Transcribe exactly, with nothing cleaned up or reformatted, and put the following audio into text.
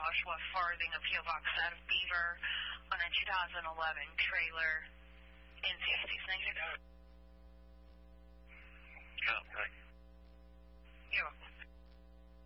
Joshua Farthing, a P O Box out of Beaver, on a two thousand eleven trailer in sixty. Thank you.